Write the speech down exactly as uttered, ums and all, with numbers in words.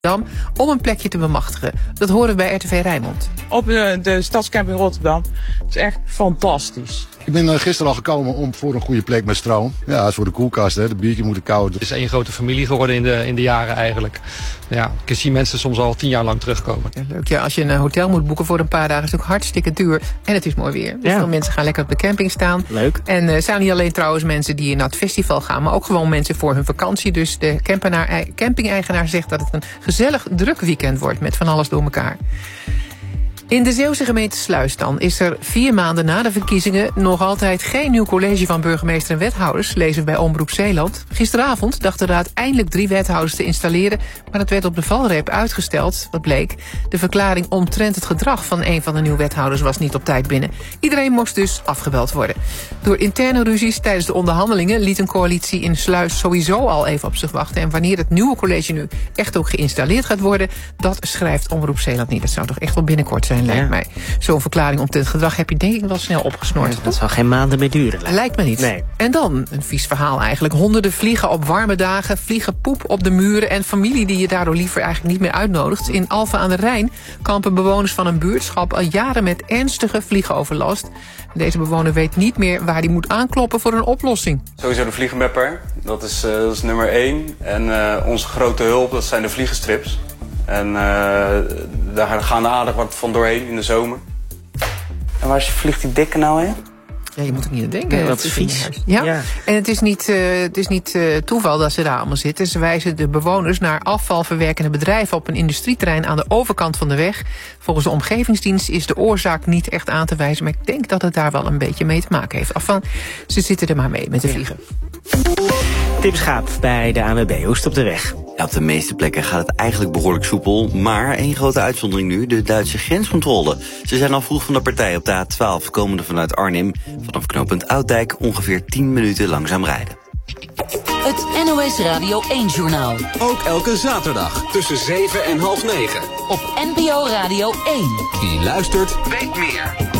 om een plekje te bemachtigen. Dat horen we bij R T V Rijnmond. Op de, de stadscamping Rotterdam. Het is echt fantastisch. Ik ben gisteren al gekomen om voor een goede plek met stroom. Ja, dat is voor de koelkast, hè. De biertje moeten koud. Het is één grote familie geworden in de, in de jaren eigenlijk. Ja, ik zie mensen soms al tien jaar lang terugkomen. Ja, leuk. Ja, als je een hotel moet boeken voor een paar dagen is het ook hartstikke duur. En het is mooi weer. Dus ja. Veel mensen gaan lekker op de camping staan. Leuk. En het uh, zijn niet alleen trouwens mensen die naar het festival gaan, maar ook gewoon mensen voor hun vakantie. Dus de camping-eigenaar zegt dat het een gezellig druk weekend wordt met van alles door elkaar. In de Zeeuwse gemeente Sluis dan is er vier maanden na de verkiezingen nog altijd geen nieuw college van burgemeester en wethouders, lezen we bij Omroep Zeeland. Gisteravond dachten de raad eindelijk drie wethouders te installeren, maar dat werd op de valreep uitgesteld. Wat bleek? De verklaring omtrent het gedrag van een van de nieuwe wethouders was niet op tijd binnen. Iedereen moest dus afgebeld worden. Door interne ruzies tijdens de onderhandelingen liet een coalitie in Sluis sowieso al even op zich wachten. En wanneer het nieuwe college nu echt ook geïnstalleerd gaat worden, dat schrijft Omroep Zeeland niet. Dat zou toch echt wel binnenkort zijn, lijkt ja. mij. Zo'n verklaring omtrent het gedrag heb je denk ik wel snel opgesnord. Ja, dat zal geen maanden meer duren. Lijkt, lijkt me niet. Nee. En dan, een vies verhaal eigenlijk. Honderden vliegen op warme dagen, vliegen poep op de muren en familie die je daardoor liever eigenlijk niet meer uitnodigt. In Alphen aan de Rijn kampen bewoners van een buurtschap al jaren met ernstige vliegenoverlast. Deze bewoner weet niet meer waar hij moet aankloppen voor een oplossing. Sowieso de vliegenmapper, dat is, uh, dat is nummer één. En uh, onze grote hulp, dat zijn de vliegenstrips. En uh, daar gaan aardig wat van doorheen in de zomer. En waar vliegt die dikke nou heen? Ja, je moet er niet aan denken. Ja, wat vies. Ja? ja, en het is niet, uh, het is niet uh, toeval dat ze daar allemaal zitten. Ze wijzen de bewoners naar afvalverwerkende bedrijven op een industrieterrein aan de overkant van de weg. Volgens de omgevingsdienst is de oorzaak niet echt aan te wijzen, maar ik denk dat het daar wel een beetje mee te maken heeft. Afvan, ze zitten er maar mee met de vliegen. Ja. Tim Schaap bij de A N W B. Hoe is het op de weg? Ja, op de meeste plekken gaat het eigenlijk behoorlijk soepel. Maar één grote uitzondering nu, de Duitse grenscontrole. Ze zijn al vroeg van de partij op de A twaalf, komende vanuit Arnhem. Vanaf knooppunt Ouddijk ongeveer tien minuten langzaam rijden. Het N O S Radio één-journaal. Ook elke zaterdag tussen zeven en half negen. Op N P O Radio één. Wie luistert, weet meer.